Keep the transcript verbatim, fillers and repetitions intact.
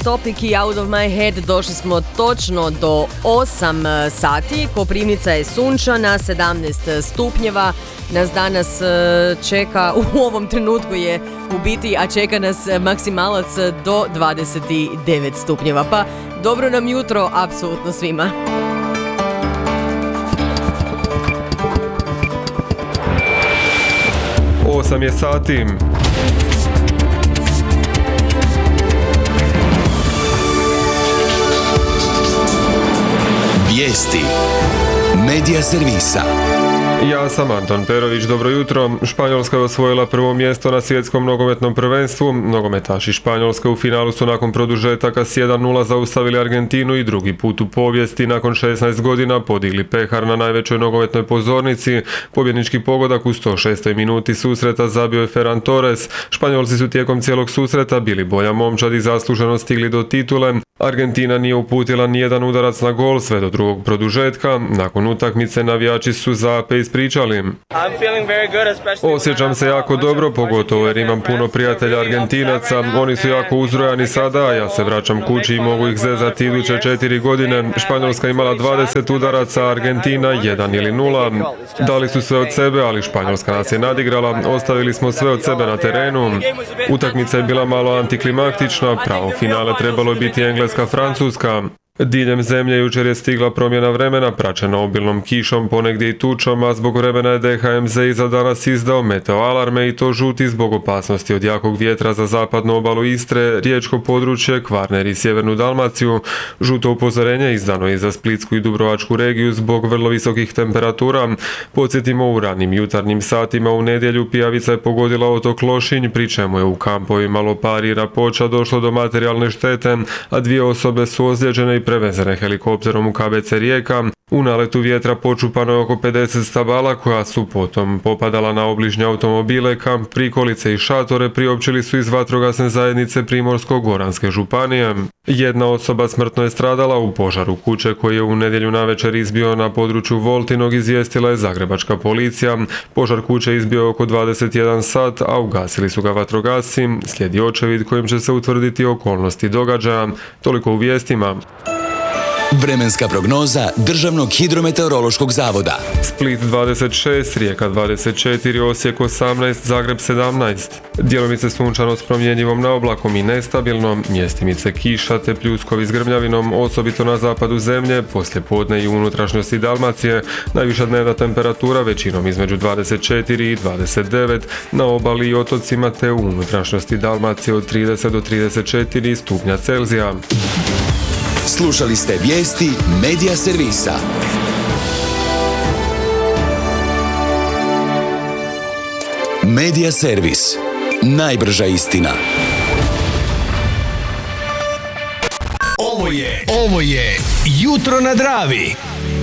topic i out of my head došli smo točno do osam sati. Koprivnica je sunčana, sedamnaest stupnjeva. Nas danas čeka, u ovom trenutku je u biti, a čeka nas maksimalac do dvadeset devet stupnjeva. Pa dobro nam jutro apsolutno svima. osam je sati. Vijesti Medija servisa. Ja sam Anton Perović, dobro jutro. Španjolska je osvojila prvo mjesto na svjetskom nogometnom prvenstvu. Nogometaši Španjolske u finalu su nakon produžetaka s jedan nula zaustavili Argentinu i drugi put u povijesti nakon šesnaest godina podigli pehar na najvećoj nogometnoj pozornici. Pobjednički pogodak u sto šestoj minuti susreta zabio je Ferran Torres. Španjolci su tijekom cijelog susreta bili bolja momčad i zasluženo stigli do titule. Argentina nije uputila nijedan udarac na gol sve do drugog produžetka. Nakon utakmice navijači su zape ispričali: osjećam se jako dobro, pogotovo jer imam puno prijatelja Argentinaca. Oni su jako uzrojani sada, a ja se vraćam kući i mogu ih zezati iduće četiri godine. Španjolska imala dvadeset udaraca, Argentina jedan ili nula. Dali su sve od sebe, ali Španjolska nas je nadigrala. Ostavili smo sve od sebe na terenu. Utakmica je bila malo antiklimaktična. Pravo finale trebalo je biti Engleska-Francuska. Diljem zemlje jučer je stigla promjena vremena, praćena obilnom kišom, ponegdje i tučom, a zbog vremena je D H M Z i za danas izdao meteo alarme i to žuti zbog opasnosti od jakog vjetra za zapadnu obalu Istre, riječko područje, Kvarner i sjevernu Dalmaciju. Žuto upozorenje izdano je i za Splitsku i Dubrovačku regiju zbog vrlo visokih temperatura. Podsjetimo, u ranim jutarnjim satima u nedjelju pijavica je pogodila otok Lošinj, pri čemu je u kampovima Lopar i Rapoča došlo do materijalne štete, a dvije osobe su ozlijeđene i prevezene helikopterom u K B C Rijeka. U naletu vjetra počupano je oko pedeset stabala koja su potom popadala na obližnje automobile, kamp, prikolice i šatore, priopćili su iz vatrogasne zajednice Primorsko-goranske županije. Jedna osoba smrtno je stradala u požaru kuće koji je u nedjelju navečer izbio na području Voltinog, izvijestila je zagrebačka policija. Požar kuće izbio je oko dvadeset jedan sat, a ugasili su ga vatrogasci. Slijedi očevid kojim će se utvrditi okolnosti događaja. Toliko u vijestima. Vremenska prognoza Državnog hidrometeorološkog zavoda. Split dvadeset šest, Rijeka dvadeset četiri, Osijek osamnaest, Zagreb sedamnaest. Djelomice sunčano s promjenjivom na oblakom i nestabilno, mjestimice kiša te pljuskovi s grmljavinom, osobito na zapadu zemlje, poslije podne i u unutrašnjosti Dalmacije. Najviša dnevna temperatura većinom između dvadeset četiri i dvadeset devet, na obali i otocima te u unutrašnjosti Dalmacije od trideset do trideset četiri stupnja Celzija. Slušali ste vijesti Medija servisa. Medija servis. Najbrža istina. Ovo je, ovo je Jutro na Dravi.